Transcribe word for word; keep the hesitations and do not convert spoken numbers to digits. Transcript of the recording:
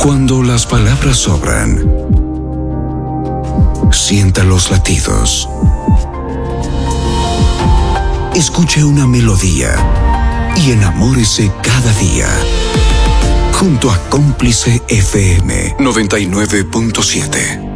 Cuando las palabras sobran, sienta los latidos. Escuche una melodía y enamórese cada día. Junto a Cómplice F M noventa y nueve punto siete.